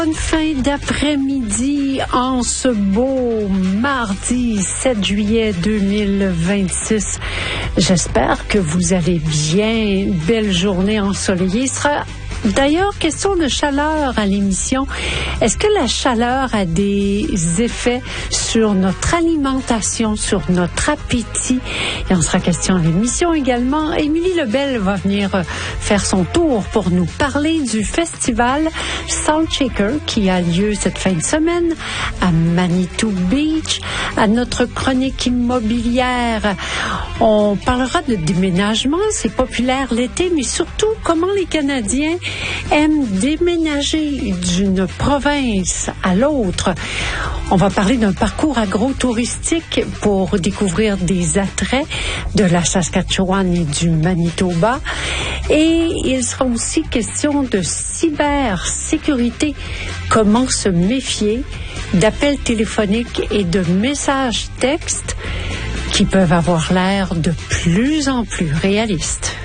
Bonne fin d'après-midi en ce beau mardi 7 juillet 2026. J'espère que vous allez bien. Belle journée ensoleillée. Il sera d'ailleurs question de chaleur à l'émission. Est-ce que la chaleur a des effets sur notre alimentation, sur notre appétit? Et on sera question à l'émission également. Émilie Lebel va venir faire son tour pour nous parler du festival Salt Shaker qui a lieu cette fin de semaine à Manitou Beach. À notre chronique immobilière, on parlera de déménagement. C'est populaire l'été, mais surtout comment les Canadiens aiment déménager d'une province à l'autre. On va parler d'un parcours agro-touristique pour découvrir des attraits de la Saskatchewan et du Manitoba. Et il sera aussi question de cybersécurité. Comment se méfier d'appels téléphoniques et de messages textes qui peuvent avoir l'air de plus en plus réalistes.